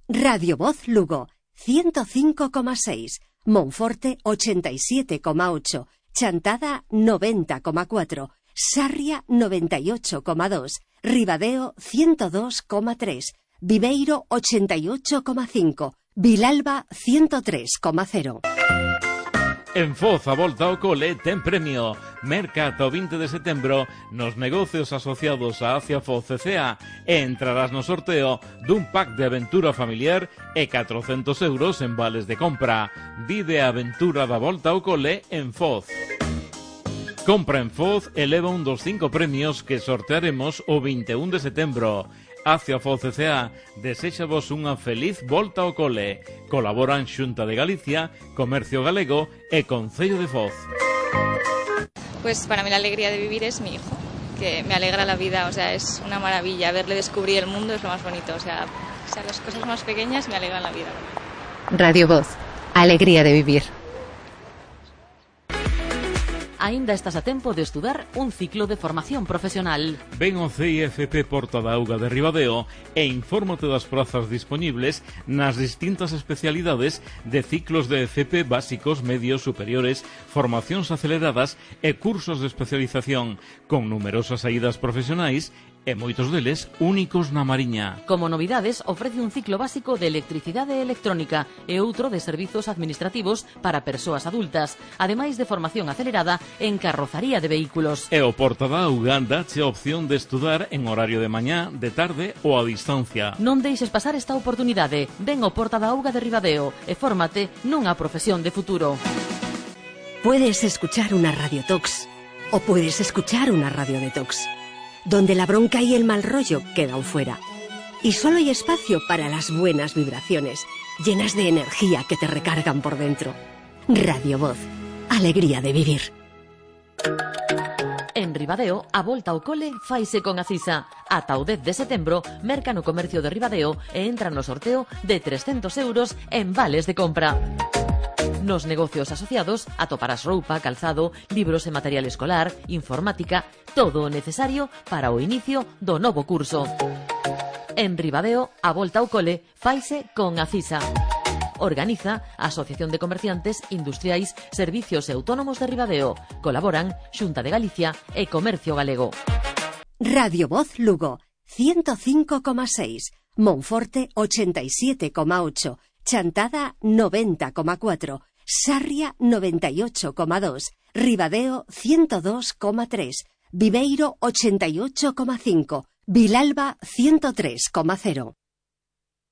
Radio Voz Lugo 105,6, Monforte 87,8, Chantada 90,4, Sarria 98,2, Ribadeo 102,3, Viveiro 88,5, Vilalba 103,0. En Foz a volta ao cole ten premio. Merca ata o 20 de setembro nos negocios asociados a Acia Foz CCA e entrarás no sorteo dun pack de aventura familiar e 400 euros en vales de compra. Vive a aventura da volta ao cole en Foz. Compra en Foz e leva un dos 5 premios que sortearemos o 21 de setembro. Acia Foz CCA deséxavos unha feliz volta ao cole. Colaboran Xunta de Galicia, Comercio Galego e Concello de Foz. Pues para mí la alegría de vivir es mi hijo, que me alegra la vida, o sea, es una maravilla. Verle descubrir el mundo es lo más bonito, o sea, las cosas más pequeñas me alegran la vida. Radio Voz, alegría de vivir. Aínda estás a tempo de estudar un ciclo de formación profesional. Ven ao CIFP Porta da Auga de Ribadeo e infórmate das prazas dispoñibles nas distintas especialidades de ciclos de FP básicos, medios, superiores, formacións aceleradas e cursos de especialización, con numerosas saídas profesionais e moitos deles únicos na Mariña. Como novidades, ofrece un ciclo básico de electricidade e electrónica e outro de servizos administrativos para persoas adultas, ademais de formación acelerada en carrozaría de vehículos. E o Porta da Auga dache a opción de estudar en horario de mañá, de tarde ou a distancia. Non deixes pasar esta oportunidade. Ven ao Porta da Auga de Ribadeo e fórmate nunha profesión de futuro. Puedes escuchar una radiotox o puedes escuchar una radio detox, donde la bronca y el mal rollo quedan fuera. Y solo hay espacio para las buenas vibraciones, llenas de energía que te recargan por dentro. Radio Voz, alegría de vivir. En Ribadeo, a volta ao cole faise con Acisa. Ata o 10 de setembro, merca no comercio de Ribadeo e entra no sorteo de 300 euros en vales de compra. Nos negocios asociados atoparás roupa, calzado, libros e material escolar, informática, todo o necesario para o inicio do novo curso. En Ribadeo, a volta ao cole faise con Acisa. Organiza a Asociación de Comerciantes Industriais, Servicios e Autónomos de Ribadeo. Colaboran Xunta de Galicia e Comercio Galego. Radio Voz Lugo 105,6, Monforte 87,8, Chantada 90,4, Sarria 98,2, Ribadeo 102,3, Viveiro 88,5, Vilalba 103,0.